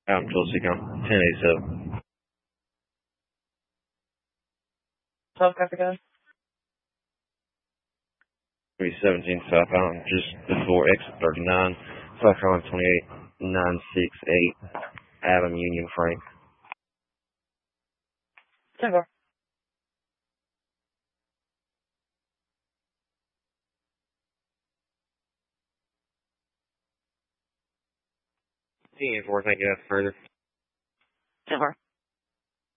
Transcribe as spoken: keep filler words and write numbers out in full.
I'm Tulsi, ten eighty-seven. South Africa. three seventeen South Island, just before exit thirty-nine, South Island twenty-eight nine sixty-eight, Adam Union Frank. ten four. ten four, thank you, that's further. ten four.